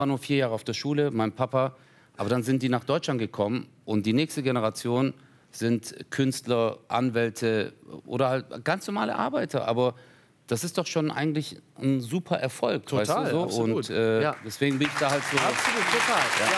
war nur 4 Jahre auf der Schule, mein Papa. Aber dann sind die nach Deutschland gekommen und die nächste Generation sind Künstler, Anwälte oder halt ganz normale Arbeiter. Aber das ist doch schon eigentlich ein super Erfolg, total, weißt du so? Absolut. Und deswegen bin ich da halt so... Absolut, total, ja.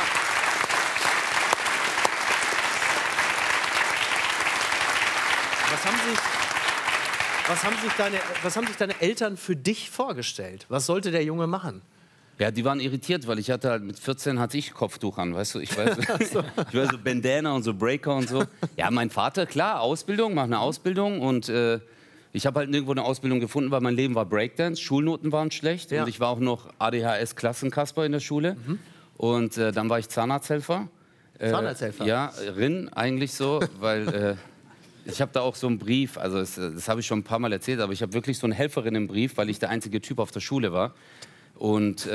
Was haben sich deine Eltern für dich vorgestellt? Was sollte der Junge machen? Ja, die waren irritiert, weil ich hatte halt mit 14 hatte ich Kopftuch an, weißt du? Ich war so Bandana und so Breaker und so. Ja, mein Vater, klar, Ausbildung, mach eine Ausbildung und ich habe halt nirgendwo eine Ausbildung gefunden, weil mein Leben war Breakdance, Schulnoten waren schlecht und ich war auch noch ADHS-Klassenkasper in der Schule und dann war ich Zahnarzthelfer. Zahnarzthelfer? Ja, eigentlich so, weil ich habe da auch so einen Brief, also das habe ich schon ein paar Mal erzählt, aber ich habe wirklich so eine Helferin im Brief, weil ich der einzige Typ auf der Schule war. Und,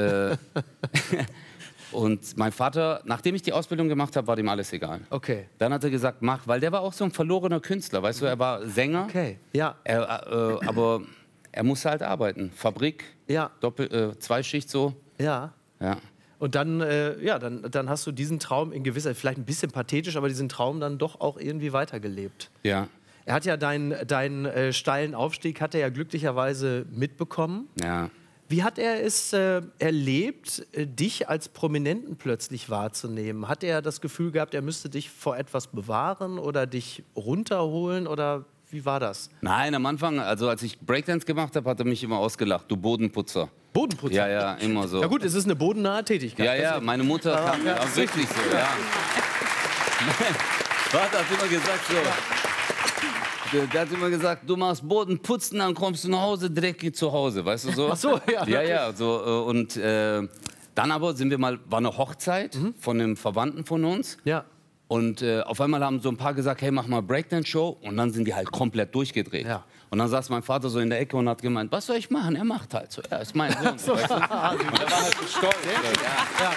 und mein Vater, nachdem ich die Ausbildung gemacht habe, war dem alles egal. Okay. Dann hat er gesagt, mach, weil der war auch so ein verlorener Künstler, weißt du, er war Sänger. Okay, ja. Aber er musste halt arbeiten. Fabrik, ja. Zweischicht so. Ja. Ja. Und dann, dann hast du diesen Traum in gewisser, vielleicht ein bisschen pathetisch, aber diesen Traum dann doch auch irgendwie weitergelebt. Ja. Er hat ja deinen steilen Aufstieg, hat er ja glücklicherweise mitbekommen. Ja. Wie hat er es erlebt, dich als Prominenten plötzlich wahrzunehmen? Hat er das Gefühl gehabt, er müsste dich vor etwas bewahren oder dich runterholen oder wie war das? Nein, am Anfang, also als ich Breakdance gemacht habe, hat er mich immer ausgelacht. Du Bodenputzer. Bodenputzer? Ja, ja, immer so. Ja gut, es ist eine bodennahe Tätigkeit. Ja, ja, meine Mutter kam ja, wirklich so, ja. Mein Vater hat immer gesagt so. Der hat immer gesagt, du machst Boden putzen, dann kommst du nach Hause, dreckig zu Hause, weißt du so? Ach so, ja. Ja, ja, so, und dann aber war eine Hochzeit von einem Verwandten von uns. Ja. Und auf einmal haben so ein paar gesagt, hey, mach mal Breakdance-Show. Und dann sind die halt komplett durchgedreht. Ja. Und dann saß mein Vater so in der Ecke und hat gemeint, was soll ich machen? Er macht halt so. Er ist mein Sohn. So. Weißt du? Und er war halt stolz. Ja.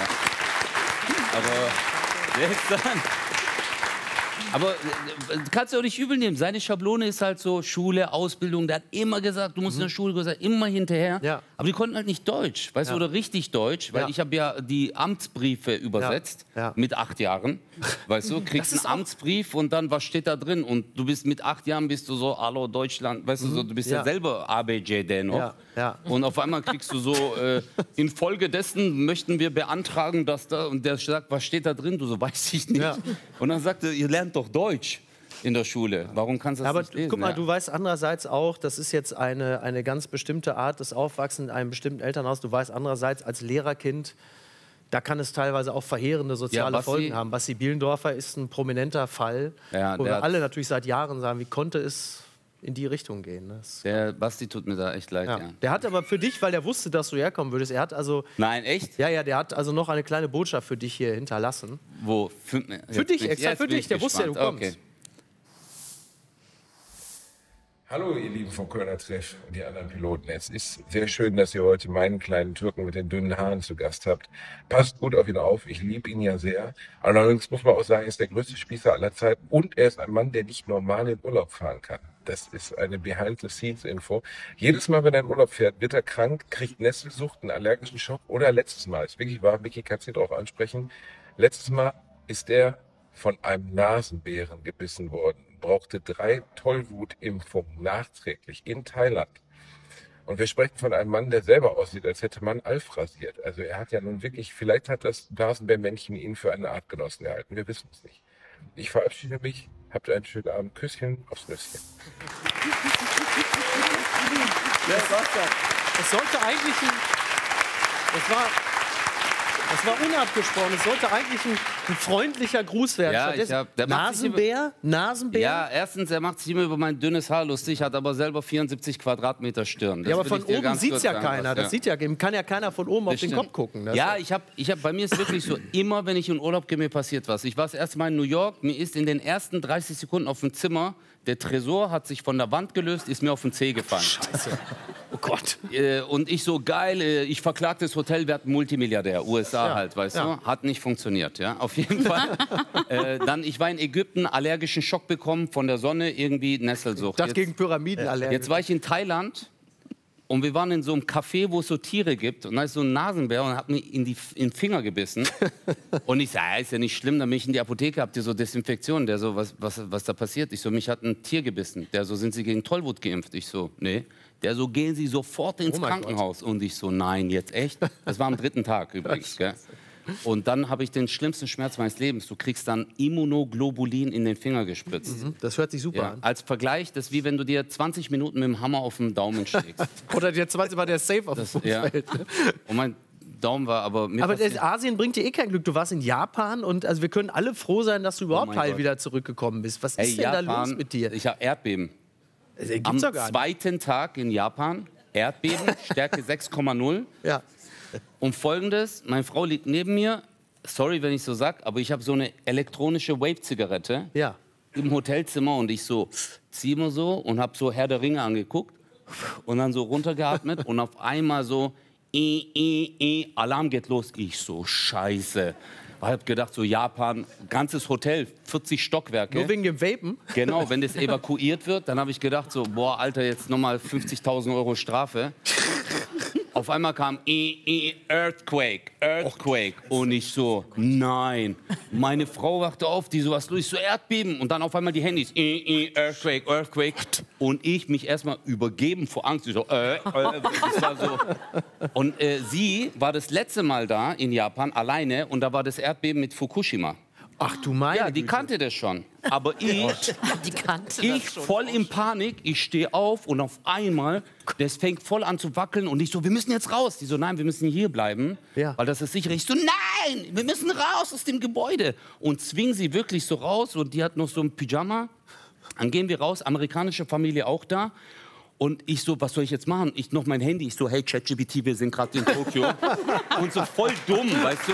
Aber jetzt dann... Aber kannst du auch nicht übel nehmen. Seine Schablone ist halt so Schule, Ausbildung. Der hat immer gesagt, du musst in der Schule sein, immer hinterher. Ja. Aber die konnten halt nicht Deutsch, weißt du, oder richtig Deutsch. Weil ich habe ja die Amtsbriefe übersetzt mit 8 Jahren. Weißt du, kriegst einen Amtsbrief und dann, was steht da drin? Und du bist mit 8 Jahren bist du so, hallo Deutschland, weißt du, so, du bist ja selber ABJD noch. Und auf einmal kriegst du so, infolgedessen möchten wir beantragen, dass da, und der sagt, was steht da drin? Du so, weiß ich nicht. Und dann sagt er, ihr lernt doch Deutsch in der Schule. Warum kannst du das nicht lesen? Aber guck mal, du weißt andererseits auch, das ist jetzt eine ganz bestimmte Art des Aufwachsens in einem bestimmten Elternhaus. Du weißt andererseits als Lehrerkind, da kann es teilweise auch verheerende soziale Folgen haben. Basti Bielendorfer ist ein prominenter Fall, wo wir alle natürlich seit Jahren sagen, wie konnte es in die Richtung gehen. Der Basti tut mir da echt leid, ja. Der hat aber für dich, weil er wusste, dass du herkommen würdest, er hat also... Nein, echt? Ja, ja, der hat also noch eine kleine Botschaft für dich hier hinterlassen. Wo? Für dich, extra für dich, der wusste ja, du kommst. Okay. Hallo ihr Lieben vom Kölner Treff und die anderen Piloten. Es ist sehr schön, dass ihr heute meinen kleinen Türken mit den dünnen Haaren zu Gast habt. Passt gut auf ihn auf, ich liebe ihn ja sehr. Allerdings muss man auch sagen, er ist der größte Spießer aller Zeiten und er ist ein Mann, der nicht normal in Urlaub fahren kann. Das ist eine Behind-the-Scenes-Info. Jedes Mal, wenn er in Urlaub fährt, wird er krank, kriegt Nesselsucht, einen allergischen Schock oder letztes Mal, ist wirklich wahr, Vicky kann es nicht drauf ansprechen, letztes Mal ist er von einem Nasenbären gebissen worden. Brauchte 3 Tollwutimpfungen nachträglich in Thailand. Und wir sprechen von einem Mann, der selber aussieht, als hätte man Alf rasiert. Also er hat ja nun wirklich, vielleicht hat das Nasenbärmännchen ihn für eine Artgenossen gehalten. Wir wissen es nicht. Ich verabschiede mich. Habt einen schönen Abend. Küsschen aufs Nüsschen. Es sollte eigentlich das war unabgesprochen. Es sollte eigentlich ein freundlicher Gruß werden. Ja, Nasenbär? Nasenbär? Ja, erstens, er macht sich immer über mein dünnes Haar lustig, hat aber selber 74 Quadratmeter Stirn. Das ja, aber von oben sieht es ja keiner. Das kann ja keiner von oben auf den Kopf gucken. Ja, bei mir ist wirklich so, immer wenn ich in Urlaub gehe, mir passiert was. Ich war das erste Mal in New York, mir ist in den ersten 30 Sekunden auf dem Zimmer, der Tresor hat sich von der Wand gelöst, ist mir auf den Zeh gefallen. Scheiße. Oh Gott. Und ich so, geil, ich verklag das Hotel, wir hatten Multimilliardär, USA halt, weißt du. Hat nicht funktioniert, ja, auf jeden Fall. Dann, ich war in Ägypten, allergischen Schock bekommen von der Sonne, irgendwie Nesselsucht. Das gegen Pyramidenallergie. Jetzt war ich in Thailand, Und wir waren in so einem Café, wo es so Tiere gibt. Und da ist so ein Nasenbär und hat mir in den Finger gebissen. Und ich sage, ist ja nicht schlimm, dann bin ich in die Apotheke, habt ihr so Desinfektion. Der so, was da passiert? Ich so, mich hat ein Tier gebissen. Der so, sind Sie gegen Tollwut geimpft? Ich so, nee. Der so, gehen Sie sofort ins Krankenhaus. Gott. Und ich so, nein, jetzt echt? Das war am 3. Tag übrigens, gell? Und dann habe ich den schlimmsten Schmerz meines Lebens. Du kriegst dann Immunoglobulin in den Finger gespritzt. Das hört sich super an. Als Vergleich, das ist wie wenn du dir 20 Minuten mit dem Hammer auf den Daumen schlägst. Oder dir 20 Mal der Safe auf dem Fuß fällt. Ne? Und mein Daumen war aber... Aber Asien bringt dir eh kein Glück. Du warst in Japan und also wir können alle froh sein, dass du überhaupt heil wieder zurückgekommen bist. Was ist denn Japan, da los mit dir? Ich habe Erdbeben. Das gibt's doch gar nicht. Am 2. Tag in Japan, Erdbeben, Stärke 6,0. Ja. Und Folgendes, meine Frau liegt neben mir, sorry, wenn ich so sag, aber ich habe so eine elektronische Vape-Zigarette im Hotelzimmer und ich so ziehe mir so und habe so Herr der Ringe angeguckt und dann so runtergeatmet und auf einmal so Alarm geht los. Ich so, scheiße. Ich habe gedacht, so Japan, ganzes Hotel, 40 Stockwerke. Nur wegen dem Vapen? Genau, wenn das evakuiert wird, dann habe ich gedacht, so, boah, Alter, jetzt nochmal 50.000 Euro Strafe. Auf einmal kam Earthquake. Und ich so, nein. Meine Frau wachte auf, die so, was los, ich so, Erdbeben. Und dann auf einmal die Handys, Earthquake. Und ich mich erstmal übergeben vor Angst. Ich so, das war so. Und sie war das letzte Mal da in Japan, alleine. Und da war das Erdbeben mit Fukushima. Ach du meine Ja, die kannte das schon. Aber ich voll in Panik, ich stehe auf und auf einmal, das fängt voll an zu wackeln und ich so, wir müssen jetzt raus. Die so, nein, wir müssen hier bleiben, weil das ist sicher. Ich so, nein, wir müssen raus aus dem Gebäude. Und zwingen sie wirklich so raus und die hat noch so ein Pyjama. Dann gehen wir raus, amerikanische Familie auch da. Und ich so, was soll ich jetzt machen? Ich noch mein Handy, ich so, hey ChatGPT, wir sind gerade in Tokio. Und so voll dumm, weißt du?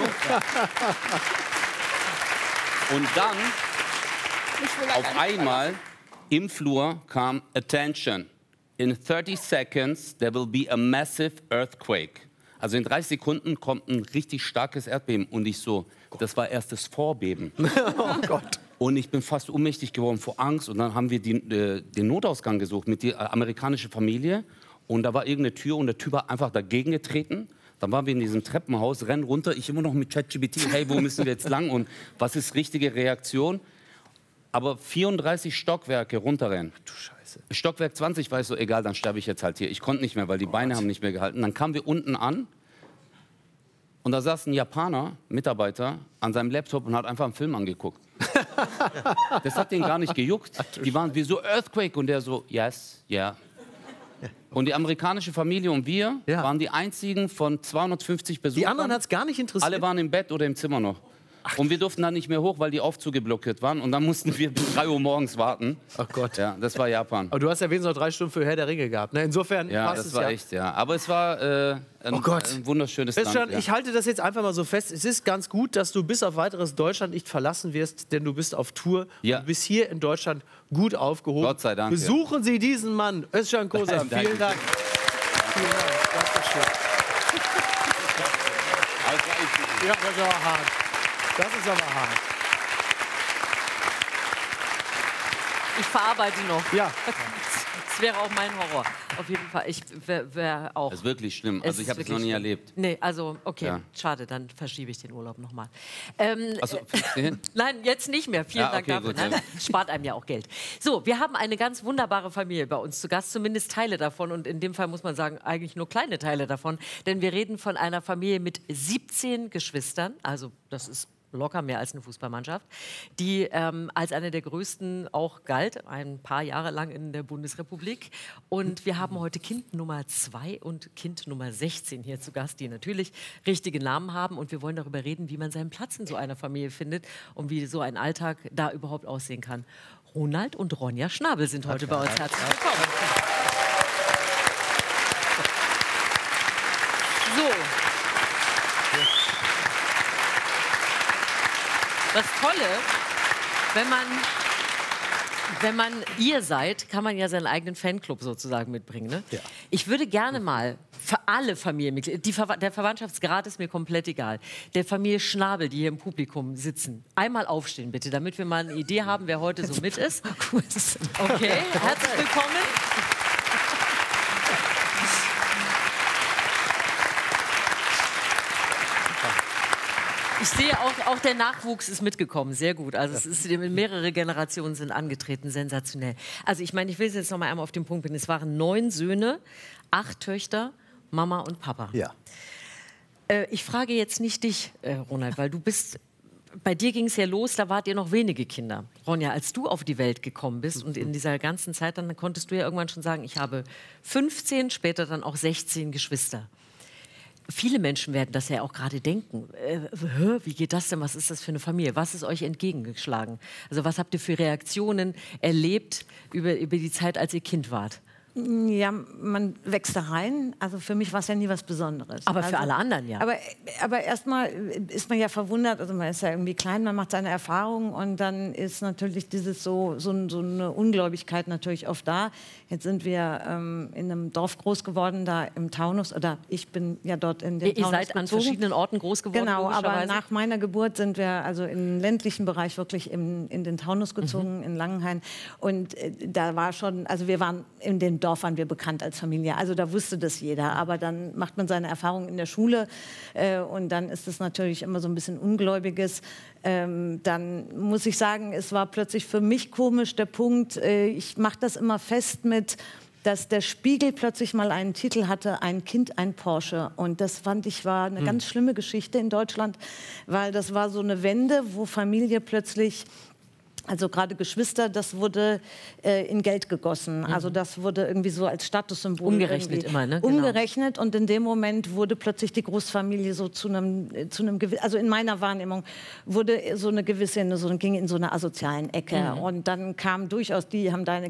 Und dann, auf einmal, im Flur kam Attention. In 30 seconds, there will be a massive earthquake. Also in 30 Sekunden kommt ein richtig starkes Erdbeben. Und ich so, das war erst das Vorbeben. Oh Gott. Und ich bin fast ohnmächtig geworden vor Angst. Und dann haben wir den Notausgang gesucht mit der amerikanischen Familie. Und da war irgendeine Tür und der Typ hat einfach dagegen getreten. Dann waren wir in diesem Treppenhaus, rennen runter, ich immer noch mit ChatGPT, hey, wo müssen wir jetzt lang und was ist richtige Reaktion? Aber 34 Stockwerke runterrennen. Du Scheiße. Stockwerk 20 war ich so, egal, dann sterbe ich jetzt halt hier. Ich konnte nicht mehr, weil die Beine haben nicht mehr gehalten. Dann kamen wir unten an und da saß ein Japaner, Mitarbeiter, an seinem Laptop und hat einfach einen Film angeguckt. Das hat den gar nicht gejuckt. Die waren wie so Earthquake und der so, yes, yeah. Und die amerikanische Familie und wir waren die einzigen von 250 Besuchern. Die anderen hat es gar nicht interessiert? Alle waren im Bett oder im Zimmer noch. Ach. Und wir durften dann nicht mehr hoch, weil die Aufzüge blockiert waren. Und dann mussten wir bis 3 Uhr morgens warten. Ach Gott. Ja, das war Japan. Aber du hast ja wenigstens noch 3 Stunden für Herr der Ringe gehabt. Ne? Insofern passt es. Ja, das war echt, ja. Aber es war ein wunderschönes Land. Ich halte das jetzt einfach mal so fest. Es ist ganz gut, dass du bis auf weiteres Deutschland nicht verlassen wirst, denn du bist auf Tour. Ja. Du bist hier in Deutschland gut aufgehoben. Gott sei Dank. Besuchen Sie diesen Mann, Özcan Kosa. Vielen Dank. Vielen Dank. Dankeschön. Ja, das ist aber hart. Das ist aber hart. Ich verarbeite noch. Ja. Das wäre auch mein Horror. Auf jeden Fall. Ich wäre auch. Das ist wirklich schlimm. Also ich habe es noch nie erlebt. Nee, also okay, schade, dann verschiebe ich den Urlaub nochmal. Achso, nein, jetzt nicht mehr. Vielen Dank dafür. Gut, nein, spart einem ja auch Geld. So, wir haben eine ganz wunderbare Familie bei uns zu Gast, zumindest Teile davon. Und in dem Fall muss man sagen, eigentlich nur kleine Teile davon. Denn wir reden von einer Familie mit 17 Geschwistern. Also das ist locker mehr als eine Fußballmannschaft, die als eine der größten auch galt, ein paar Jahre lang in der Bundesrepublik. Und wir haben heute Kind Nummer 2 und Kind Nummer 16 hier zu Gast, die natürlich richtige Namen haben. Und wir wollen darüber reden, wie man seinen Platz in so einer Familie findet und wie so ein Alltag da überhaupt aussehen kann. Ronald und Ronja Schnabel sind heute bei uns. Herzlich willkommen. So. Das Tolle, wenn man ihr seid, kann man ja seinen eigenen Fanclub sozusagen mitbringen. Ne? Ja. Ich würde gerne mal für alle Familienmitglieder, der Verwandtschaftsgrad ist mir komplett egal, der Familie Schnabel, die hier im Publikum sitzen, einmal aufstehen bitte, damit wir mal eine Idee haben, wer heute so mit ist. Okay, herzlich willkommen. Ich sehe auch der Nachwuchs ist mitgekommen, sehr gut. Also es ist, mehrere Generationen sind angetreten, sensationell. Also ich meine, ich will jetzt noch mal einmal auf den Punkt bringen. Es waren 9 Söhne, 8 Töchter, Mama und Papa. Ja. Ich frage jetzt nicht dich, Ronald, weil bei dir ging es ja los, da wart ihr noch wenige Kinder. Ronja, als du auf die Welt gekommen bist und in dieser ganzen Zeit, dann konntest du ja irgendwann schon sagen, ich habe 15, später dann auch 16 Geschwister. Viele Menschen werden das ja auch gerade denken. Wie geht das denn? Was ist das für eine Familie? Was ist euch entgegengeschlagen? Also was habt ihr für Reaktionen erlebt über die Zeit, als ihr Kind wart? Ja, man wächst da rein. Also für mich war es ja nie was Besonderes. Aber für alle anderen ja. Aber erstmal ist man ja verwundert. Also man ist ja irgendwie klein, man macht seine Erfahrungen und dann ist natürlich dieses so eine Ungläubigkeit natürlich oft da. Jetzt sind wir in einem Dorf groß geworden, da im Taunus. Oder ich bin ja dort in den Taunus Ihr seid an verschiedenen Orten groß geworden? Genau, aber nach meiner Geburt sind wir also im ländlichen Bereich wirklich in den Taunus gezogen, in Langenhain. Und da war schon, also wir waren in den Dorf waren wir bekannt als Familie. Also da wusste das jeder. Aber dann macht man seine Erfahrungen in der Schule und dann ist es natürlich immer so ein bisschen Ungläubiges. Dann muss ich sagen, es war plötzlich für mich komisch der Punkt, ich mache das immer fest mit, dass der Spiegel plötzlich mal einen Titel hatte, ein Kind, ein Porsche. Und das fand ich war eine ganz schlimme Geschichte in Deutschland, weil das war so eine Wende, wo Familie plötzlich, also gerade Geschwister, das wurde in Geld gegossen. Also das wurde irgendwie so als Statussymbol. Umgerechnet immer, ne? Genau. Umgerechnet und in dem Moment wurde plötzlich die Großfamilie so zu einem also in meiner Wahrnehmung wurde so eine gewisse, ging in so eine asozialen Ecke. Und dann kam durchaus haben deine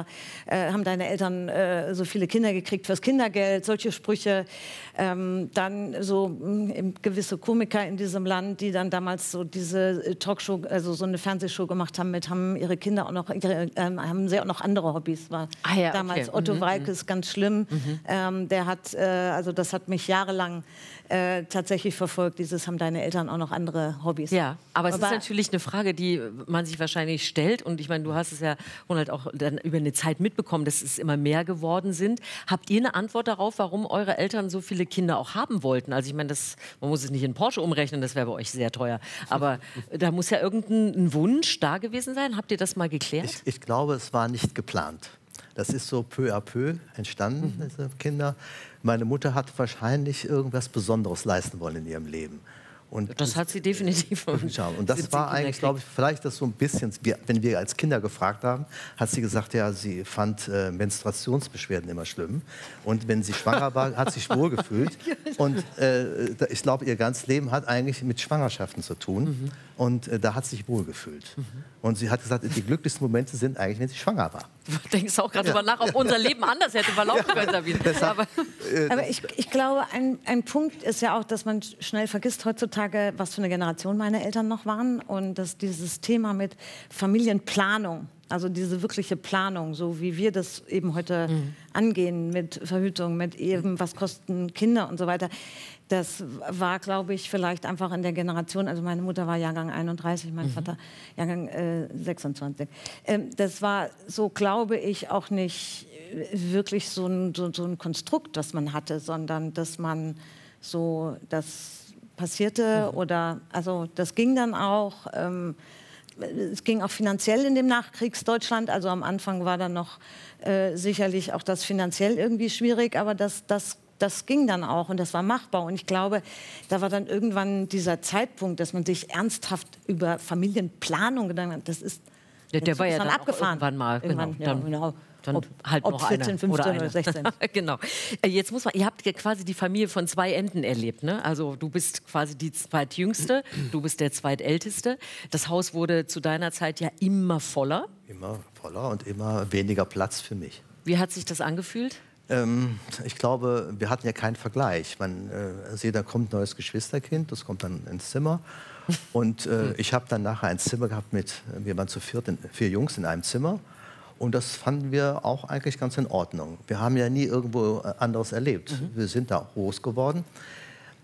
Eltern so viele Kinder gekriegt fürs Kindergeld, solche Sprüche. Dann so gewisse Komiker in diesem Land, die dann damals so diese Talkshow, also so eine Fernsehshow gemacht haben, haben ihre Kinder auch noch, haben sie auch noch andere Hobbys. War damals Otto Walkes, ganz schlimm. Der hat, also das hat mich jahrelang tatsächlich verfolgt. Haben deine Eltern auch noch andere Hobbys? Ja, aber es ist natürlich eine Frage, die man sich wahrscheinlich stellt. Und ich meine, du hast es ja, Ronald, auch dann über eine Zeit mitbekommen, dass es immer mehr geworden sind. Habt ihr eine Antwort darauf, warum eure Eltern so viele Kinder auch haben wollten? Also ich meine, man muss es nicht in Porsche umrechnen, das wäre bei euch sehr teuer. Aber da muss ja irgendein Wunsch da gewesen sein. Habt ihr das mal geklärt? Ich glaube, es war nicht geplant. Das ist so peu à peu entstanden, diese Kinder. Meine Mutter hat wahrscheinlich irgendwas Besonderes leisten wollen in ihrem Leben. Und das hat sie definitiv. Und das war eigentlich, glaube ich, vielleicht das so ein bisschen, wenn wir als Kinder gefragt haben, hat sie gesagt, ja, sie fand Menstruationsbeschwerden immer schlimm. Und wenn sie schwanger war, hat sie sich wohlgefühlt. Und ich glaube, ihr ganzes Leben hat eigentlich mit Schwangerschaften zu tun. Und da hat sie sich wohlgefühlt. Und sie hat gesagt, die glücklichsten Momente sind eigentlich, wenn sie schwanger war. Du denkst auch gerade drüber nach, ob unser Leben anders hätte verlaufen können, Sabine. Aber ich glaube, ein Punkt ist ja auch, dass man schnell vergisst heutzutage, was für eine Generation meine Eltern noch waren. Und dass dieses Thema mit Familienplanung, also diese wirkliche Planung, so wie wir das eben heute angehen, mit Verhütung, mit eben, was kosten Kinder und so weiter, das war, glaube ich, vielleicht einfach in der Generation, also meine Mutter war Jahrgang 31, mein Vater Jahrgang 26. Das war so, glaube ich, auch nicht wirklich so ein Konstrukt, das man hatte, sondern dass man so, das passierte oder, also das ging dann auch, es ging auch finanziell in dem Nachkriegsdeutschland, also am Anfang war dann noch sicherlich auch das finanziell irgendwie schwierig, aber das ging dann auch und das war machbar. Und ich glaube, da war dann irgendwann dieser Zeitpunkt, dass man sich ernsthaft über Familienplanung gedacht hat. Das ist der war ja dann abgefahren. Irgendwann mal. Irgendwann, genau. Dann halt ob noch 14, 15 oder 16. Genau. Jetzt muss man, ihr habt ja quasi die Familie von 2 Enden erlebt, ne? Also du bist quasi die zweitjüngste, du bist der zweitälteste. Das Haus wurde zu deiner Zeit ja immer voller. Immer voller und immer weniger Platz für mich. Wie hat sich das angefühlt? Ich glaube, wir hatten ja keinen Vergleich. Man sieht, da kommt ein neues Geschwisterkind, das kommt dann ins Zimmer. Und ich habe dann nachher ein Zimmer gehabt wir waren zu 4 Jungs in einem Zimmer. Und das fanden wir auch eigentlich ganz in Ordnung. Wir haben ja nie irgendwo anderes erlebt. Wir sind da groß geworden.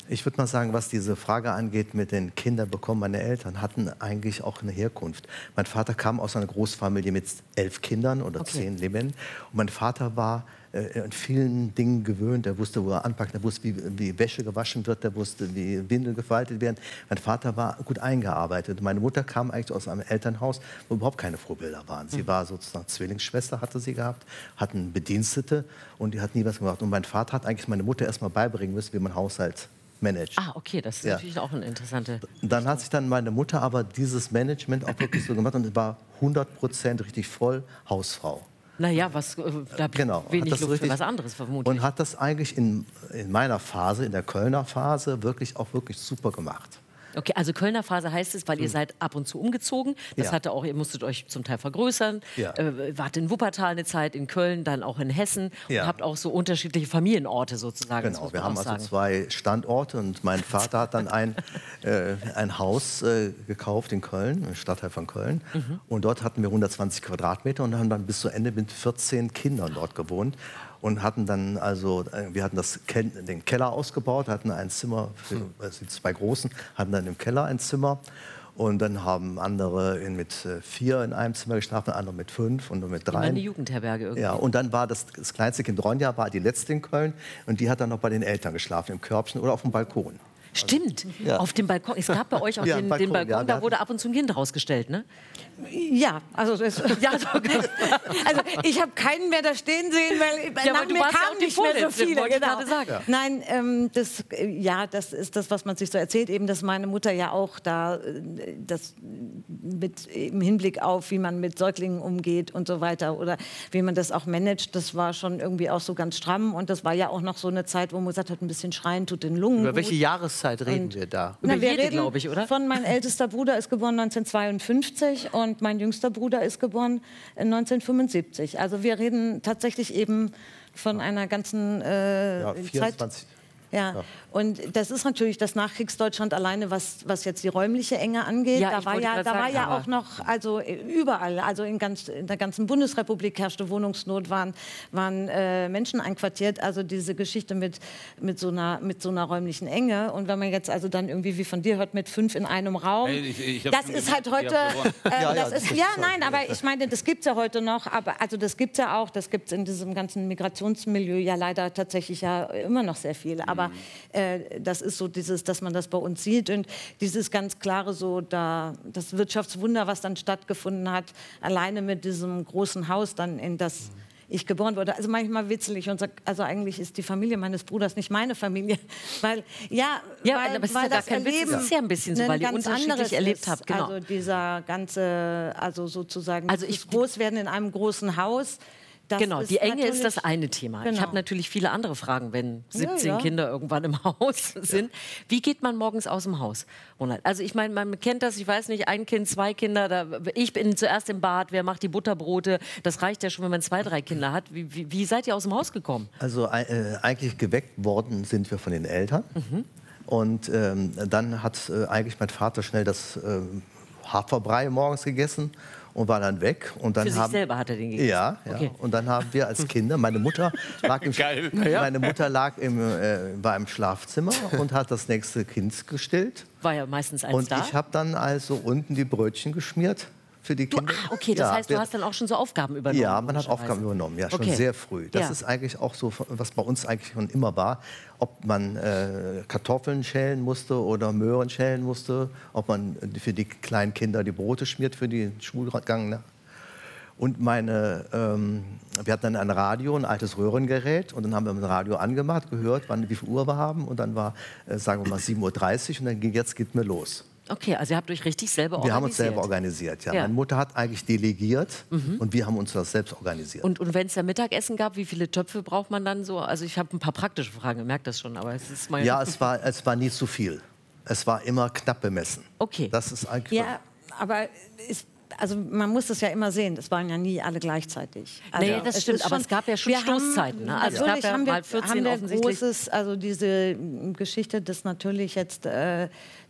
Ich würde mal sagen, was diese Frage angeht mit den Kindern bekommen, meine Eltern hatten eigentlich auch eine Herkunft. Mein Vater kam aus einer Großfamilie mit 11 Kindern oder 10 Leben. Und mein Vater war in vielen Dingen gewöhnt. Er wusste, wo er anpackt, er wusste, wie Wäsche gewaschen wird, er wusste, wie Windeln gefaltet werden. Mein Vater war gut eingearbeitet. Meine Mutter kam eigentlich aus einem Elternhaus, wo überhaupt keine Vorbilder waren. Sie war sozusagen Zwillingsschwester, hatte sie gehabt, hatten Bedienstete und die hat nie was gemacht. Und mein Vater hat eigentlich meine Mutter erst mal beibringen müssen, wie man Haushalt managt. Ah, okay, das ist natürlich auch eine interessante... Dann hat sich dann meine Mutter aber dieses Management auch wirklich so gemacht und war 100% richtig voll Hausfrau. Naja, da wenig Luft für was anderes vermutlich. Und hat das eigentlich in meiner Phase, in der Kölner Phase, wirklich super gemacht. Okay, also Kölner Phase heißt es, weil ihr seid ab und zu umgezogen. Das hatte auch, ihr musstet euch zum Teil vergrößern. Wart in Wuppertal eine Zeit, in Köln, dann auch in Hessen. Und habt auch so unterschiedliche Familienorte sozusagen. Genau, wir haben also 2 Standorte und mein Vater hat dann ein Haus gekauft in Köln, im Stadtteil von Köln. Und dort hatten wir 120 Quadratmeter und haben dann bis zu Ende mit 14 Kindern dort gewohnt. Und hatten dann also, wir hatten den Keller ausgebaut, hatten ein Zimmer für die 2 Großen, hatten dann im Keller ein Zimmer. Und dann haben andere mit 4 in einem Zimmer geschlafen, andere mit 5 und mit 3. Eine Jugendherberge irgendwie. Ja, und dann war das kleinste Kind, Ronja, war die letzte in Köln. Und die hat dann noch bei den Eltern geschlafen, im Körbchen oder auf dem Balkon. Stimmt, auf dem Balkon. Es gab bei euch auch den Balkon, da wurde ab und zu ein Kind rausgestellt, ne? Ja, also ich habe keinen mehr da stehen sehen, weil nach mir kamen nicht mehr so viele. Genau. Nein, das ist das, was man sich so erzählt, eben, dass meine Mutter ja auch da das mit im Hinblick auf, wie man mit Säuglingen umgeht und so weiter oder wie man das auch managt, das war schon irgendwie auch so ganz stramm und das war ja auch noch so eine Zeit, wo man gesagt hat, ein bisschen schreien tut den Lungen. Über welche Jahreszeit reden wir da? Wir reden, glaube ich, oder? Mein ältester Bruder ist geboren 1952 und mein jüngster Bruder ist geboren 1975. Also wir reden tatsächlich eben von einer ganzen 24. Zeit. Ja, und das ist natürlich das Nachkriegsdeutschland alleine, was jetzt die räumliche Enge angeht. Ja, da war ja auch noch, also überall, also in der ganzen Bundesrepublik herrschte Wohnungsnot, waren Menschen einquartiert. Also diese Geschichte mit so einer räumlichen Enge. Und wenn man jetzt also dann irgendwie wie von dir hört, mit 5 in einem Raum, das ist halt heute, nein, aber ich meine, das gibt es ja heute noch, aber also das gibt es ja auch, das gibt es in diesem ganzen Migrationsmilieu ja leider tatsächlich ja immer noch sehr viel. Aber das ist so dieses, dass man das bei uns sieht und dieses ganz klare so, das Wirtschaftswunder, was dann stattgefunden hat, alleine mit diesem großen Haus dann, in das ich geboren wurde. Also manchmal witzelig und sage, also eigentlich ist die Familie meines Bruders nicht meine Familie, weil aber es ist ja gar kein Witz, es ist ja ein bisschen so, weil ihr unterschiedlich erlebt habt. Genau. Also dieser ganze, also sozusagen, das Großwerden in einem großen Haus. Genau, die Enge ist das eine Thema. Genau. Ich habe natürlich viele andere Fragen, wenn 17 Kinder irgendwann im Haus sind. Wie geht man morgens aus dem Haus, Ronald? Also ich meine, man kennt das, ich weiß nicht, 1 Kind, 2 Kinder, ich bin zuerst im Bad, wer macht die Butterbrote? Das reicht ja schon, wenn man 2, 3 Kinder hat. Wie seid ihr aus dem Haus gekommen? Also eigentlich geweckt worden sind wir von den Eltern. Und dann hat eigentlich mein Vater schnell das Haferbrei morgens gegessen und war dann weg. Und dann Für sich selber hat er den gegessen? Ja. Okay. Und dann haben wir als Kinder, meine Mutter lag war im Schlafzimmer und hat das nächste Kind gestillt. War ja meistens eins da. Und ich habe dann also unten die Brötchen geschmiert für die Kinder. Okay, das heißt, du hast dann auch schon so Aufgaben übernommen? Ja, man hat Aufgaben übernommen, ja, schon sehr früh. Das ist eigentlich auch so, was bei uns eigentlich schon immer war, ob man Kartoffeln schälen musste oder Möhren schälen musste, ob man für die kleinen Kinder die Brote schmiert für den Schulgang. Ne? Und wir hatten dann ein Radio, ein altes Röhrengerät und dann haben wir das Radio angemacht, gehört, wie viel Uhr wir haben und dann war, sagen wir mal, 7:30 Uhr und dann geht mir los. Okay, also ihr habt euch richtig selber organisiert. Wir haben uns selber organisiert, ja. Meine Mutter hat eigentlich delegiert und wir haben uns das selbst organisiert. Und wenn es da Mittagessen gab, wie viele Töpfe braucht man dann so? Also ich habe ein paar praktische Fragen, ihr merkt das schon, aber es ist mal... Ja, es war nie zu viel. Es war immer knapp bemessen. Okay. Das ist eigentlich... Ja, aber also man muss das ja immer sehen, das waren ja nie alle gleichzeitig. Also nee, das stimmt, aber es gab ja schon Stoßzeiten. Ne? Also natürlich es gab ja mal 14 haben wir offensichtlich. also diese Geschichte, dass natürlich jetzt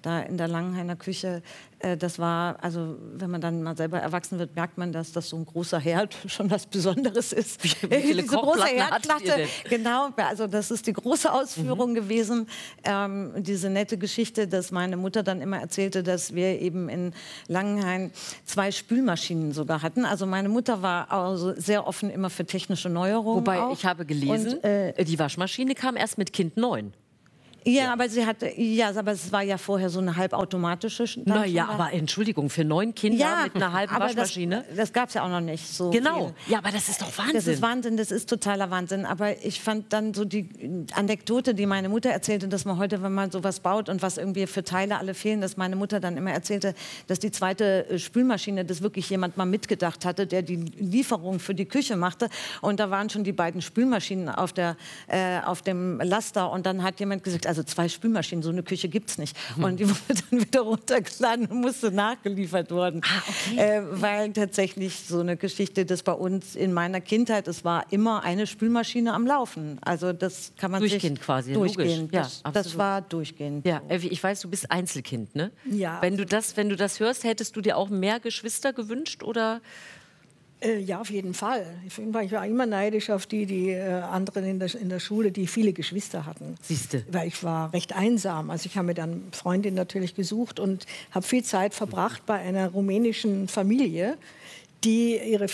da in der Langenhainer Küche. Das war, also wenn man dann mal selber erwachsen wird, merkt man, dass das so ein großer Herd schon was Besonderes ist. Wie viele Diese große Herdplatte, genau, also das ist die große Ausführung gewesen. Diese nette Geschichte, dass meine Mutter dann immer erzählte, dass wir eben in Langenhain 2 Spülmaschinen sogar hatten. Also meine Mutter war also sehr offen immer für technische Neuerungen. Wobei, auch. ich habe gelesen, die Waschmaschine kam erst mit Kind 9. Ja, aber sie hatte, aber es war ja vorher so eine halbautomatische. Naja, aber Entschuldigung, für 9 Kinder mit einer halben Waschmaschine? Das gab es ja auch noch nicht so. Genau, viel. ja, aber das ist doch Wahnsinn. Das ist Wahnsinn, das ist totaler Wahnsinn. Aber ich fand dann so die Anekdote, die meine Mutter erzählte, dass man heute, wenn man sowas baut und was irgendwie für Teile alle fehlen, dass meine Mutter dann immer erzählte, dass die zweite Spülmaschine, dass wirklich jemand mal mitgedacht hatte, der die Lieferung für die Küche machte. Und da waren schon die beiden Spülmaschinen auf dem Laster. Und dann hat jemand gesagt, also 2 Spülmaschinen, so eine Küche gibt es nicht. Und die wurde dann wieder runtergeladen und musste nachgeliefert worden. Weil tatsächlich so eine Geschichte, das bei uns in meiner Kindheit, es war immer eine Spülmaschine am Laufen. Also das kann man durchgehend sich quasi, durchgehend. Ja, das war durchgehend. Ja, ich weiß, du bist Einzelkind, ne? Ja. Wenn du das hörst, hättest du dir auch mehr Geschwister gewünscht, oder? Ja, auf jeden Fall. Ich war immer neidisch auf die anderen in der Schule, die viele Geschwister hatten. Siehste. Weil ich war recht einsam. Also ich habe mir dann Freundin natürlich gesucht und habe viel Zeit verbracht bei einer rumänischen Familie, die ihre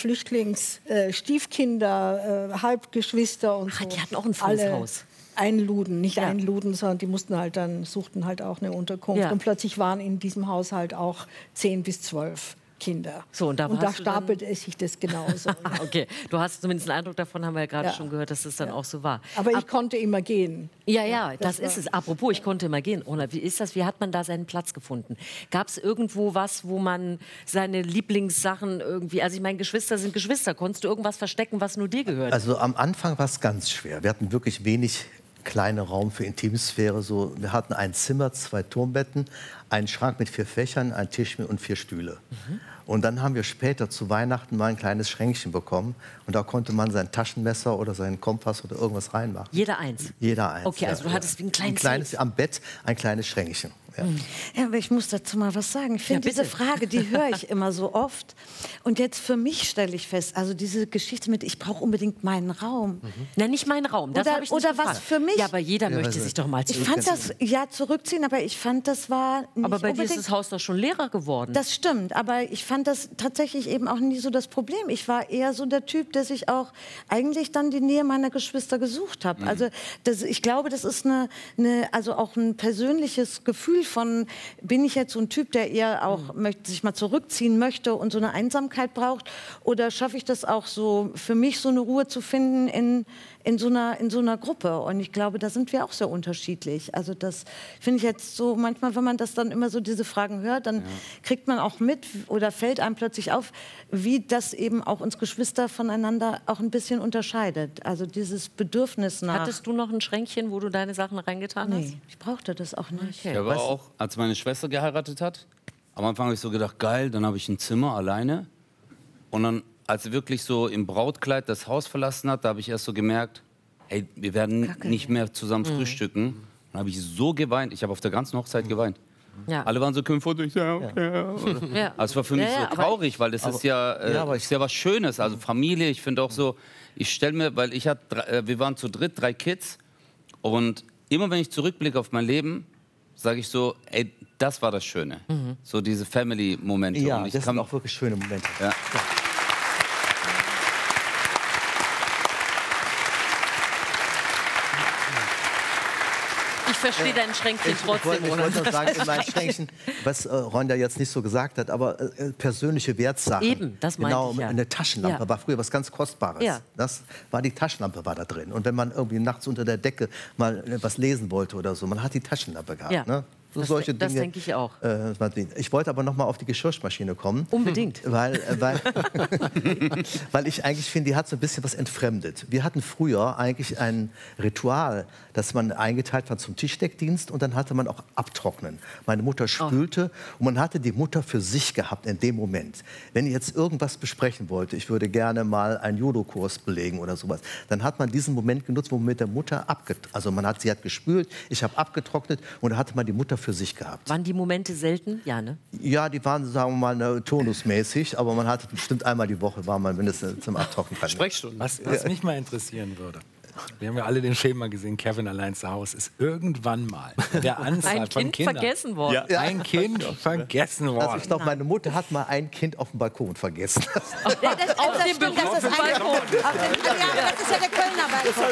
Flüchtlingsstiefkinder, Halbgeschwister und so. Die hatten auch ein volles Haus. Einluden, nicht einluden, sondern die suchten halt auch eine Unterkunft. Ja. Und plötzlich waren in diesem Haushalt auch 10 bis 12 Kinder. So, und da stapelte es sich das genauso. Okay, du hast zumindest einen Eindruck davon, haben wir ja gerade schon gehört, dass es dann auch so war. Aber ich konnte immer gehen. Ja, das ist es. Apropos, ich konnte immer gehen. Ona, wie ist das? Wie hat man da seinen Platz gefunden? Gab es irgendwo was, wo man seine Lieblingssachen irgendwie, also ich meine, Geschwister sind Geschwister. Konntest du irgendwas verstecken, was nur dir gehört? Also am Anfang war es ganz schwer. Wir hatten wirklich wenig kleiner Raum für Intimsphäre. So, wir hatten ein Zimmer, 2 Turmbetten, einen Schrank mit 4 Fächern, einen Tisch und 4 Stühle. Und dann haben wir später zu Weihnachten mal ein kleines Schränkchen bekommen. Und da konnte man sein Taschenmesser oder seinen Kompass oder irgendwas reinmachen. Jeder eins? Jeder eins. Okay, also du hattest wie ein kleines am Bett ein kleines Schränkchen. Ja, aber ich muss dazu mal was sagen. Ich finde diese Frage, die höre ich immer so oft. Und jetzt für mich stelle ich fest, also diese Geschichte mit, ich brauche unbedingt meinen Raum. Nein, nicht meinen Raum, das habe ich nicht gefragt. Was für mich. Ja, aber jeder möchte sich doch mal zurückziehen. Ich fand das, zurückziehen, aber ich fand, das war nicht aber bei unbedingt, dir ist das Haus doch schon leerer geworden. Das stimmt, aber ich fand das tatsächlich eben auch nie so das Problem. Ich war eher so der Typ, der sich auch eigentlich dann die Nähe meiner Geschwister gesucht hat. Also ich glaube, das ist also auch ein persönliches Gefühl von, bin ich jetzt so ein Typ, der eher auch sich mal zurückziehen möchte und so eine Einsamkeit braucht? Oder schaffe ich das auch so, für mich so eine Ruhe zu finden in so einer Gruppe? Und ich glaube, da sind wir auch sehr unterschiedlich. Also das finde ich jetzt so, manchmal, wenn man das dann immer so diese Fragen hört, dann kriegt man auch mit oder fällt einem plötzlich auf, wie das eben auch uns Geschwister voneinander auch ein bisschen unterscheidet. Also dieses Bedürfnis nach... Hattest du noch ein Schränkchen, wo du deine Sachen reingetan hast? Nee, ich brauchte das auch nicht. Okay. Ich habe auch, als meine Schwester geheiratet hat, am Anfang habe ich so gedacht, geil, dann habe ich ein Zimmer alleine. Und dann, als sie wirklich so im Brautkleid das Haus verlassen hat, da habe ich erst so gemerkt, hey, wir werden nicht mehr zusammen frühstücken. Dann habe ich so geweint, ich habe auf der ganzen Hochzeit geweint. Ja. Alle waren so kümmert, ich sage, okay. Ja. Also es war für mich so traurig, weil das ist ja was Schönes, also Familie. Ich finde auch so, ich stelle mir, weil wir waren zu dritt, 3 Kids. Und immer wenn ich zurückblicke auf mein Leben, sage ich so, ey, das war das Schöne. So diese Family-Momente. Ja, das sind auch wirklich schöne Momente. Ja. Ich verstehe dein Schränkchen trotzdem. Ich wollte nur sagen, in meinem Schränkchen, was Ronja jetzt nicht so gesagt hat, aber persönliche Wertsachen. Eben, das meinte ich, ja. Eine Taschenlampe war früher was ganz Kostbares. Ja. Das war die Taschenlampe war da drin. Und wenn man irgendwie nachts unter der Decke mal was lesen wollte oder so, man hat die Taschenlampe gehabt. Ja. Ne? So solche Dinge, das denke ich auch. Ich wollte aber noch mal auf die Geschirrspülmaschine kommen. Unbedingt. Weil ich eigentlich finde, die hat so ein bisschen was entfremdet. Wir hatten früher eigentlich ein Ritual, dass man eingeteilt war zum Tischdeckdienst und dann hatte man auch Abtrocknen. Meine Mutter spülte und man hatte die Mutter für sich gehabt in dem Moment. Wenn ich jetzt irgendwas besprechen wollte, ich würde gerne mal einen Judo-Kurs belegen oder sowas, dann hat man diesen Moment genutzt, wo man mit der Mutter sie hat gespült, ich habe abgetrocknet und da hatte man die Mutter für sich gehabt. Waren die Momente selten? Ja, ne? Ja, die waren, sagen wir mal, turnusmäßig, aber man hatte bestimmt einmal die Woche, war man mindestens zum Abtrocknen. Sprechstunden. Was mich mal interessieren würde, wir haben ja alle den Film mal gesehen, Kevin allein zu Hause, ist irgendwann mal der Anzahl von Kindern... vergessen worden. Ja. Ein Kind vergessen worden. Also ich glaube, meine Mutter hat mal ein Kind auf dem Balkon vergessen. Auf dem Balkon. Das ist ja der Kölner Balkon.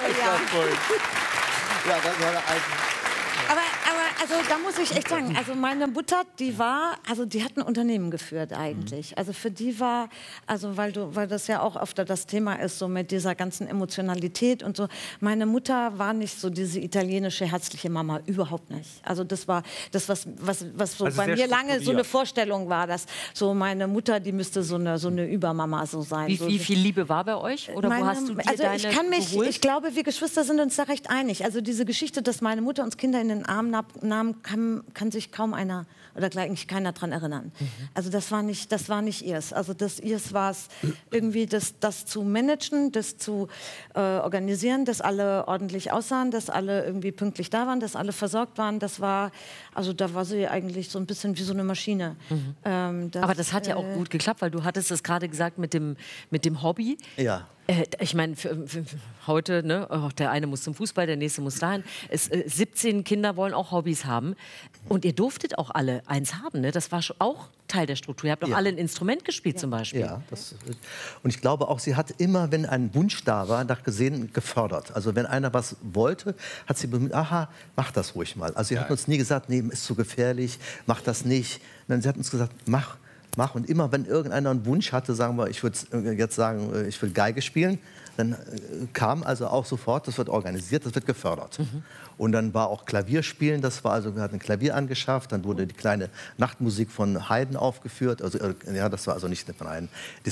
Ja, das war der alte. Aber also da muss ich echt sagen, also meine Mutter, die hat ein Unternehmen geführt eigentlich. Also für die war, also weil das ja auch oft das Thema ist, so mit dieser ganzen Emotionalität und so. Meine Mutter war nicht so diese italienische herzliche Mama, überhaupt nicht. Also das war das, was so also bei mir lange so eine Vorstellung war, dass so meine Mutter, die müsste so eine Übermama so sein. Wie viel Liebe war bei euch? Oder wo hast du dir ich glaube, wir Geschwister sind uns da recht einig. Also diese Geschichte, dass meine Mutter uns Kinder in den Arm nahm, kann sich kaum einer oder eigentlich keiner daran erinnern. Also das war nicht ihrs. Also ihrs war es irgendwie, das zu managen, das zu organisieren, dass alle ordentlich aussahen, dass alle irgendwie pünktlich da waren, dass alle versorgt waren. Da war sie eigentlich so ein bisschen wie so eine Maschine. Aber das hat ja auch gut geklappt, weil du hattest es gerade gesagt mit dem Hobby. Ja. Ich meine, für heute, ne, der eine muss zum Fußball, der nächste muss dahin. 17 Kinder wollen auch Hobbys haben. Und ihr durftet auch alle eins haben, ne? Das war auch Teil der Struktur. Ihr habt auch alle ein Instrument gespielt zum Beispiel. Ja, und ich glaube auch, sie hat immer, wenn ein Wunsch da war, nach gesehen gefördert. Also wenn einer was wollte, hat sie bemüht, aha, mach das ruhig mal. Also sie hat uns nie gesagt, nee, ist zu gefährlich, mach das nicht. Sondern sie hat uns gesagt, mach. Und immer, wenn irgendeiner einen Wunsch hatte, sagen wir, ich würde jetzt sagen, ich will Geige spielen, dann kam also auch sofort, das wird organisiert, das wird gefördert. Und dann war auch Klavierspielen, das war also, wir hatten ein Klavier angeschafft, dann wurde die kleine Nachtmusik von Haydn aufgeführt, also ja, das war also nicht von Haydn,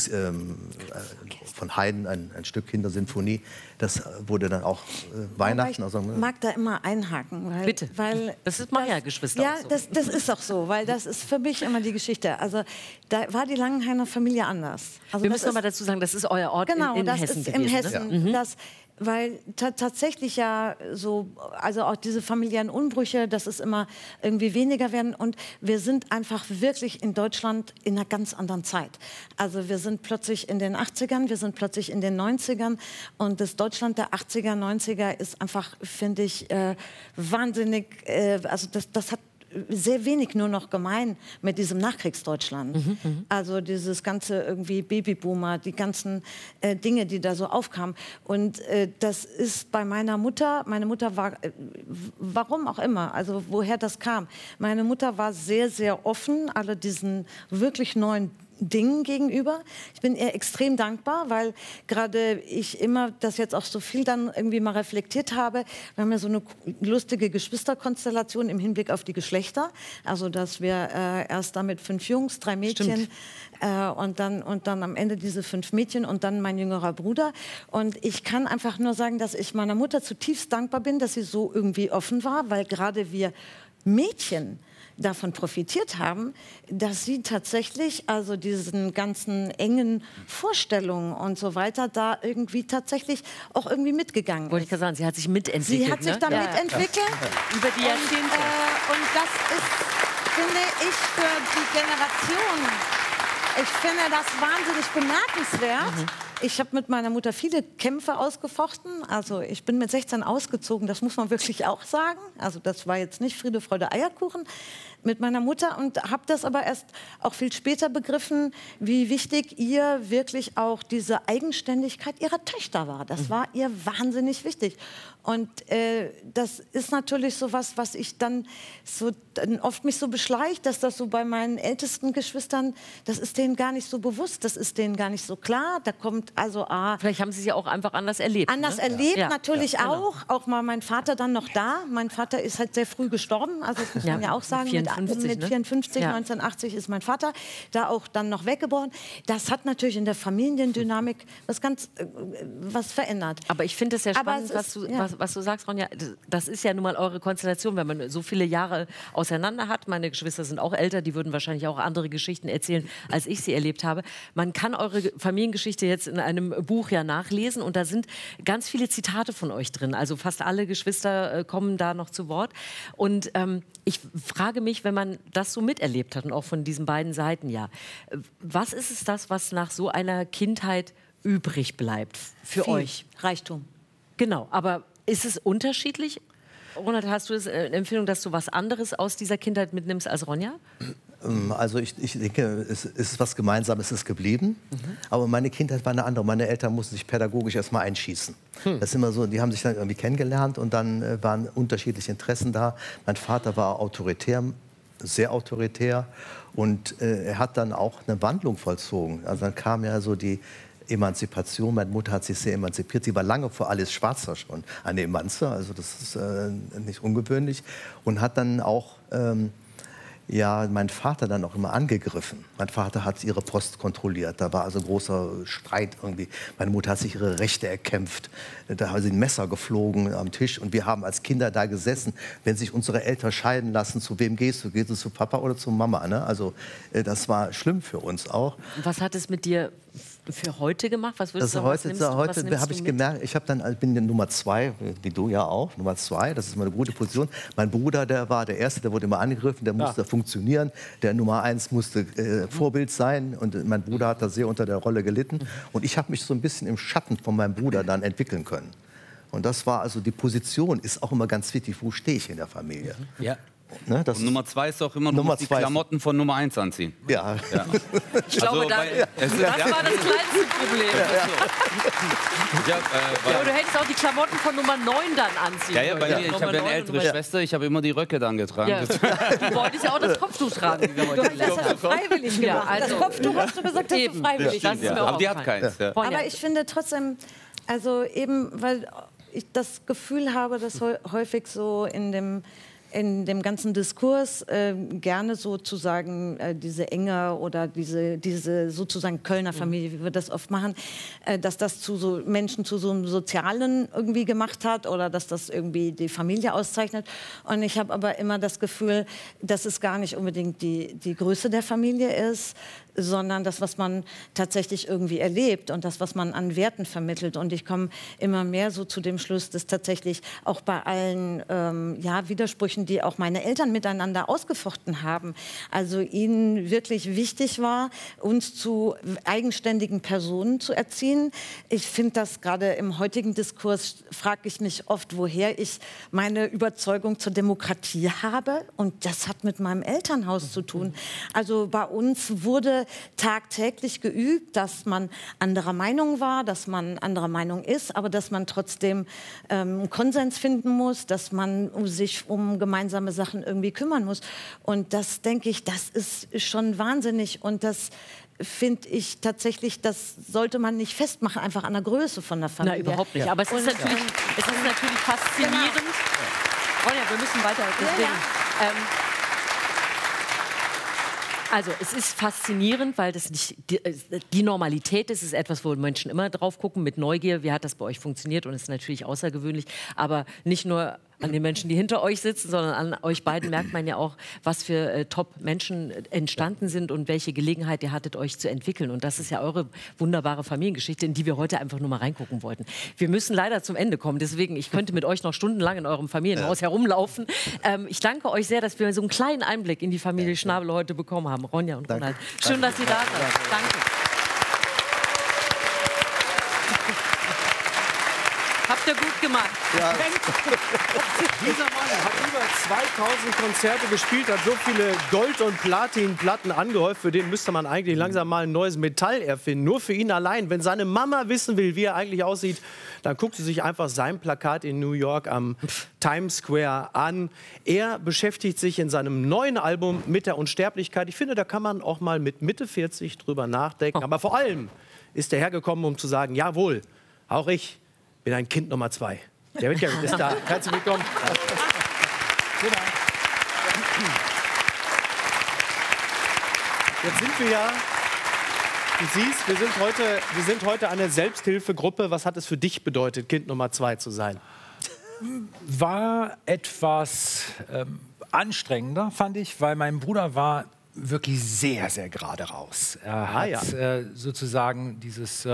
von Haydn ein Stück Kindersinfonie, das wurde dann auch Weihnachten. Ich mag da immer einhaken. Bitte, das ist Maja-Geschwister. Ja, so. das ist auch so, weil das ist für mich immer die Geschichte. Also da war die Langenhainer Familie anders. Also wir müssen noch mal dazu sagen, das ist euer Ort in Hessen gewesen. Im Hessen, ja. Weil tatsächlich ja so, also auch diese familiären Unbrüche, dass es immer irgendwie weniger werden. Und wir sind einfach wirklich in Deutschland in einer ganz anderen Zeit. Also wir sind plötzlich in den 80ern, wir sind plötzlich in den 90ern. Und das Deutschland der 80er, 90er ist einfach, finde ich, wahnsinnig, also das hat sehr wenig nur noch gemein mit diesem Nachkriegsdeutschland. Also dieses ganze irgendwie Babyboomer, die ganzen Dinge, die da so aufkamen. Und das ist bei meiner Mutter war, warum auch immer, also woher das kam. Meine Mutter war sehr, sehr offen, alle diesen wirklich neuen Dingen gegenüber. Ich bin ihr extrem dankbar, weil gerade ich immer das jetzt auch so viel dann irgendwie mal reflektiert habe. Wir haben ja so eine lustige Geschwisterkonstellation im Hinblick auf die Geschlechter. Also dass wir erst damit 5 Jungs, 3 Mädchen und dann am Ende diese 5 Mädchen und dann mein jüngerer Bruder. Und ich kann einfach nur sagen, dass ich meiner Mutter zutiefst dankbar bin, dass sie so irgendwie offen war, weil gerade wir Mädchen davon profitiert haben, dass sie tatsächlich also diesen ganzen engen Vorstellungen und so weiter da irgendwie tatsächlich auch irgendwie mitgegangen ist. Wollte ich gerade sagen, sie hat sich mitentwickelt. Sie hat sich da mitentwickelt. Über die Jahrzehnte. Und das ist, finde ich, für die Generation, ich finde das wahnsinnig bemerkenswert. Ich habe mit meiner Mutter viele Kämpfe ausgefochten. Also ich bin mit 16 ausgezogen, das muss man wirklich auch sagen. Also das war jetzt nicht Friede, Freude, Eierkuchen mit meiner Mutter und habe das aber erst auch viel später begriffen, wie wichtig ihr wirklich auch diese Eigenständigkeit ihrer Töchter war. Das war ihr wahnsinnig wichtig. Und das ist natürlich so was ich dann oft mich so beschleicht, dass das so bei meinen ältesten Geschwistern, das ist denen gar nicht so bewusst, das ist denen gar nicht so klar. Da kommt also vielleicht haben sie sie auch einfach anders erlebt. Anders erlebt, natürlich auch. Auch mal mein Vater dann noch da. Mein Vater ist halt sehr früh gestorben, also das muss man ja auch sagen. Mit 54, 1980 ist mein Vater da auch dann noch weggeboren. Das hat natürlich in der Familiendynamik was verändert. Aber ich finde es ja spannend, was du sagst, Ronja. Das ist ja nun mal eure Konstellation, wenn man so viele Jahre auseinander hat. Meine Geschwister sind auch älter, die würden wahrscheinlich auch andere Geschichten erzählen, als ich sie erlebt habe. Man kann eure Familiengeschichte jetzt in einem Buch ja nachlesen und da sind ganz viele Zitate von euch drin. Also fast alle Geschwister kommen da noch zu Wort. Und ich frage mich, wenn man das so miterlebt hat und auch von diesen beiden Seiten, ja, was ist es das, was nach so einer Kindheit übrig bleibt für euch? Reichtum. Genau, aber ist es unterschiedlich? Ronald, hast du eine Empfehlung, dass du was anderes aus dieser Kindheit mitnimmst als Ronja? Also ich denke, es ist was Gemeinsames ist geblieben. Aber meine Kindheit war eine andere. Meine Eltern mussten sich pädagogisch erstmal einschießen. Das ist immer so, die haben sich dann irgendwie kennengelernt und dann waren unterschiedliche Interessen da. Mein Vater war autoritär, sehr autoritär. Und er hat dann auch eine Wandlung vollzogen. Also dann kam ja so die Emanzipation. Meine Mutter hat sich sehr emanzipiert. Sie war lange vor Alice Schwarzer schon eine Emanze, also das ist nicht ungewöhnlich. Und hat dann auch meinen Vater dann auch immer angegriffen. Mein Vater hat ihre Post kontrolliert. Da war also großer Streit irgendwie. Meine Mutter hat sich ihre Rechte erkämpft. Da haben sie ein Messer geflogen am Tisch. Und wir haben als Kinder da gesessen. Wenn sich unsere Eltern scheiden lassen, zu wem gehst du? Gehst du zu Papa oder zu Mama? Ne? Also das war schlimm für uns auch. Und was hat es mit dir für heute gemacht? Was würdest du sagen, heute habe ich gemerkt, ich bin Nummer 2, wie du ja auch, Nummer 2, das ist mal eine gute Position. Mein Bruder, der war der Erste, der wurde immer angegriffen, der musste funktionieren. Der Nummer 1 musste Vorbild sein und mein Bruder hat da sehr unter der Rolle gelitten. Und ich habe mich so ein bisschen im Schatten von meinem Bruder dann entwickeln können. Und das war also, die Position ist auch immer ganz wichtig, wo stehe ich in der Familie. Ja. Ne, und Nummer 2 ist auch immer, du musst die Klamotten von Nummer 1 anziehen. Ja. Ich glaube, das war das kleinste Problem. Aber du hättest auch die Klamotten von Nummer 9 dann anziehen. Ja, bei mir, ich habe ja eine ältere Schwester, ich habe immer die Röcke dann getragen. Ja. Du wolltest ja auch das Kopftuch tragen. Du hast das freiwillig gemacht. Also, das Kopftuch hast du gesagt, dass du freiwillig gemacht. Aber die hat keins. Ja. Aber ich finde trotzdem, also eben, weil ich das Gefühl habe, dass häufig so in dem ganzen Diskurs gerne sozusagen diese Enge oder diese sozusagen Kölner Familie, wie wir das oft machen, dass das zu so Menschen zu so einem Sozialen irgendwie gemacht hat oder dass das irgendwie die Familie auszeichnet. Und ich habe aber immer das Gefühl, dass es gar nicht unbedingt die Größe der Familie ist, sondern das, was man tatsächlich irgendwie erlebt und das, was man an Werten vermittelt. Und ich komme immer mehr so zu dem Schluss, dass tatsächlich auch bei allen Widersprüchen, die auch meine Eltern miteinander ausgefochten haben, also ihnen wirklich wichtig war, uns zu eigenständigen Personen zu erziehen. Ich finde das gerade im heutigen Diskurs, frage ich mich oft, woher ich meine Überzeugung zur Demokratie habe. Und das hat mit meinem Elternhaus zu tun. Also bei uns wurde tagtäglich geübt, dass man anderer Meinung war, dass man anderer Meinung ist, aber dass man trotzdem Konsens finden muss, dass man sich um gemeinsame Sachen irgendwie kümmern muss. Und das, denke ich, das ist schon wahnsinnig. Und das finde ich tatsächlich, das sollte man nicht festmachen, einfach an der Größe von der Familie. Nein, überhaupt nicht. Aber es ist natürlich faszinierend. Genau. Ronja, wir müssen weiter. Deswegen, also es ist faszinierend, weil das nicht die Normalität ist. Es ist etwas, wo Menschen immer drauf gucken mit Neugier. Wie hat das bei euch funktioniert? Und es ist natürlich außergewöhnlich. Aber nicht nur an den Menschen, die hinter euch sitzen, sondern an euch beiden merkt man ja auch, was für Top-Menschen entstanden sind und welche Gelegenheit ihr hattet, euch zu entwickeln. Und das ist ja eure wunderbare Familiengeschichte, in die wir heute einfach nur mal reingucken wollten. Wir müssen leider zum Ende kommen. Deswegen, ich könnte mit euch noch stundenlang in eurem Familienhaus herumlaufen. Ich danke euch sehr, dass wir so einen kleinen Einblick in die Familie Schnabel heute bekommen haben. Ronja und Ronald. Schön, dass ihr da seid. Danke. Habt ihr gut gemacht. Ja. Dieser Mann hat über 2000 Konzerte gespielt, hat so viele Gold- und Platinplatten angehäuft. Für den müsste man eigentlich langsam mal ein neues Metall erfinden. Nur für ihn allein. Wenn seine Mama wissen will, wie er eigentlich aussieht, dann guckt sie sich einfach sein Plakat in New York am Times Square an. Er beschäftigt sich in seinem neuen Album mit der Unsterblichkeit. Ich finde, da kann man auch mal mit Mitte 40 drüber nachdenken. Aber vor allem ist er hergekommen, um zu sagen, jawohl, auch ich bin ein Kind Nummer 2. Der Wittgen ist da. Herzlich willkommen. Jetzt sind wir ja, du siehst, wir sind heute eine Selbsthilfegruppe. Was hat es für dich bedeutet, Kind Nummer 2 zu sein? War etwas anstrengender, fand ich, weil mein Bruder war wirklich sehr, sehr gerade raus. Er hat sozusagen dieses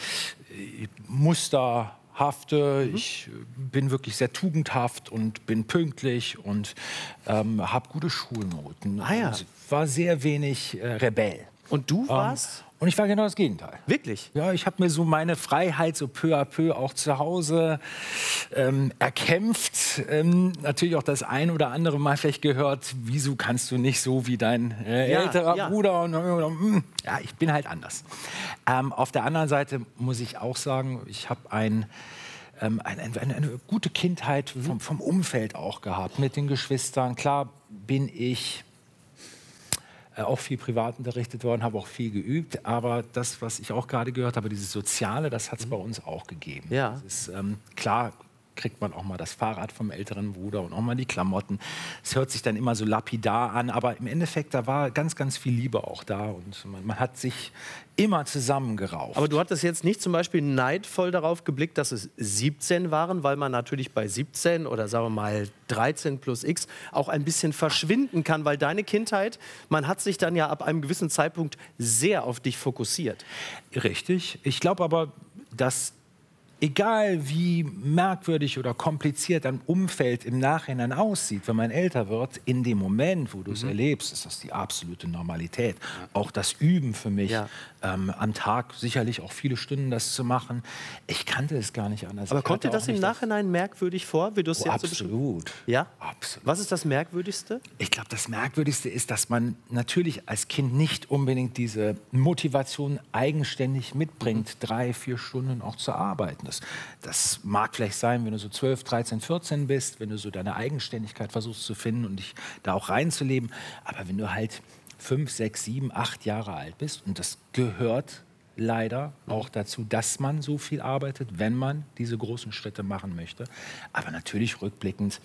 Musterhafte. Ich bin wirklich sehr tugendhaft und bin pünktlich und habe gute Schulnoten. Also war sehr wenig Rebell. Und du warst? Und ich war genau das Gegenteil. Wirklich? Ja, ich habe mir so meine Freiheit so peu à peu auch zu Hause erkämpft. Natürlich auch das ein oder andere Mal vielleicht gehört, wieso kannst du nicht so wie dein älterer Bruder? Und, ja, ich bin halt anders. Auf der anderen Seite muss ich auch sagen, ich habe eine gute Kindheit vom Umfeld auch gehabt, mit den Geschwistern. Klar bin ich auch viel privat unterrichtet worden, habe auch viel geübt. Aber das, was ich auch gerade gehört habe, dieses Soziale, das hat es bei uns auch gegeben. Ja. Das ist, klar kriegt man auch mal das Fahrrad vom älteren Bruder und auch mal die Klamotten. Es hört sich dann immer so lapidar an, aber im Endeffekt, da war ganz, ganz viel Liebe auch da und man hat sich immer zusammengerauft. Aber du hattest jetzt nicht zum Beispiel neidvoll darauf geblickt, dass es 17 waren, weil man natürlich bei 17 oder sagen wir mal 13 plus X auch ein bisschen verschwinden kann, weil deine Kindheit, man hat sich dann ja ab einem gewissen Zeitpunkt sehr auf dich fokussiert. Richtig. Ich glaube aber, dass egal wie merkwürdig oder kompliziert ein Umfeld im Nachhinein aussieht, wenn man älter wird, in dem Moment, wo du es erlebst, ist das die absolute Normalität. Ja. Auch das Üben für mich, am Tag sicherlich auch viele Stunden das zu machen. Ich kannte es gar nicht anders. Aber kommt dir das im Nachhinein merkwürdig vor, wie du es jetzt absolut. So ja? Absolut. Was ist das Merkwürdigste? Ich glaube, das Merkwürdigste ist, dass man natürlich als Kind nicht unbedingt diese Motivation eigenständig mitbringt, 3, 4 Stunden auch zu arbeiten. Das mag vielleicht sein, wenn du so 12, 13, 14 bist, wenn du so deine Eigenständigkeit versuchst zu finden und dich da auch reinzuleben. Aber wenn du halt 5, 6, 7, 8 Jahre alt bist, und das gehört leider auch dazu, dass man so viel arbeitet, wenn man diese großen Schritte machen möchte. Aber natürlich rückblickend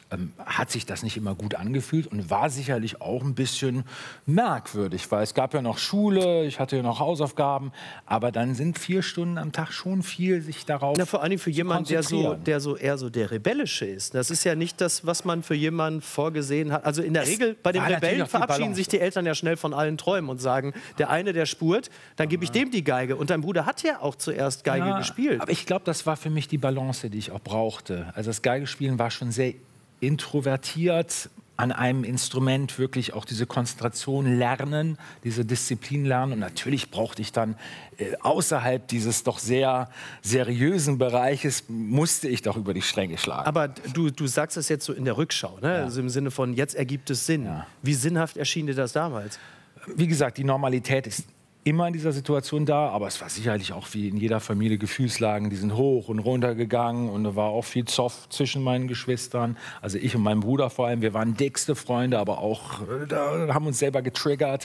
hat sich das nicht immer gut angefühlt und war sicherlich auch ein bisschen merkwürdig, weil es gab ja noch Schule, ich hatte ja noch Hausaufgaben, aber dann sind 4 Stunden am Tag schon viel, sich darauf zu konzentrieren. Vor allem für jemanden, der eher so der Rebellische ist. Das ist ja nicht das, was man für jemanden vorgesehen hat. Also in der Regel, bei den Rebellen verabschieden sich die Eltern ja schnell von allen Träumen und sagen, der eine, der spurt, dann gebe ich dem die Geige. Und dein Bruder hat ja auch zuerst Geige gespielt. Aber ich glaube, das war für mich die Balance, die ich auch brauchte. Also das Geigespielen war schon sehr introvertiert, an einem Instrument wirklich auch diese Konzentration lernen, diese Disziplin lernen. Und natürlich brauchte ich dann außerhalb dieses doch sehr seriösen Bereiches, musste ich doch über die Stränge schlagen. Aber du sagst es jetzt so in der Rückschau, ne? Also im Sinne von, jetzt ergibt es Sinn. Ja. Wie sinnhaft erschien dir das damals? Wie gesagt, die Normalität ist immer in dieser Situation da, aber es war sicherlich auch wie in jeder Familie Gefühlslagen, die sind hoch und runter gegangen und da war auch viel Zoff zwischen meinen Geschwistern, also ich und mein Bruder vor allem, wir waren dickste Freunde, aber auch da haben uns selber getriggert.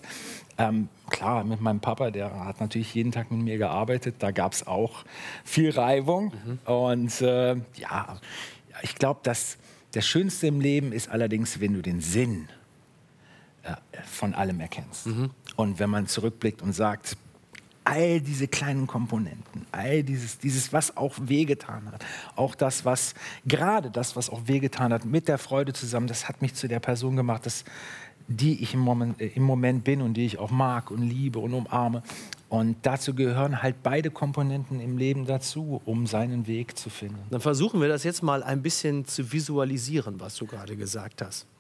Klar, mit meinem Papa, der hat natürlich jeden Tag mit mir gearbeitet, da gab es auch viel Reibung und ja, ich glaube, dass das Schönste im Leben ist allerdings, wenn du den Sinn von allem erkennst. Und wenn man zurückblickt und sagt, all diese kleinen Komponenten, all dieses, was auch wehgetan hat, auch das, was auch wehgetan hat, mit der Freude zusammen, das hat mich zu der Person gemacht, die ich im Moment bin und die ich auch mag und liebe und umarme. Und dazu gehören halt beide Komponenten im Leben dazu, um seinen Weg zu finden. Dann versuchen wir das jetzt mal ein bisschen zu visualisieren, was du gerade gesagt hast.